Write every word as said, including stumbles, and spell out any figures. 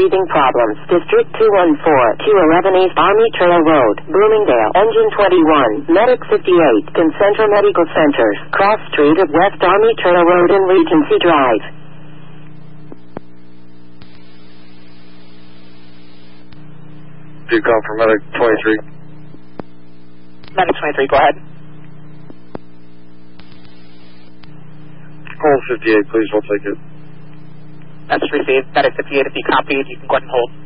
breathing problems. District two one four, two eleven East Army Trail Road, Bloomingdale. Engine twenty-one, Medic fifty-eight, Concentra Medical Centers, Cross Street of West Army Trail Road and Regency Drive. Do call for Medic twenty-three. Medic twenty-three, go ahead. Hold fifty-eight, please. We'll take it. That's received. Medic fifty-eight, if you copied, you can go ahead and hold.